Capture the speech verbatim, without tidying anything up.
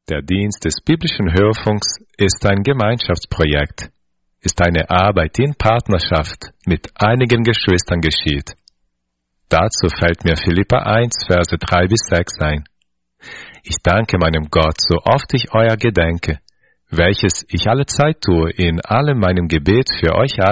Der Dienst des biblischen Hörfunks ist ein Gemeinschaftsprojekt, ist eine Arbeit, die in Partnerschaft mit einigen Geschwistern geschieht. Dazu fällt mir Philipper eins, Verse drei bis sechs ein. Ich danke meinem Gott, so oft ich euer gedenke, welches ich alle Zeit tue in allem meinem Gebet für euch alle,